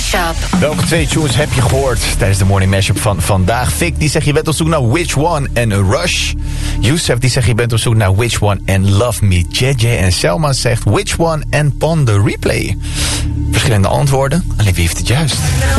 Mashup. Welke 2 tunes heb je gehoord tijdens de Morning Mashup van vandaag? Vic, die zegt je bent op zoek naar Which One en Rush. Youssef, die zegt je bent op zoek naar Which One en Love Me. JJ en Selma zegt Which One en Pon the Replay. Verschillende antwoorden, alleen wie heeft het juist?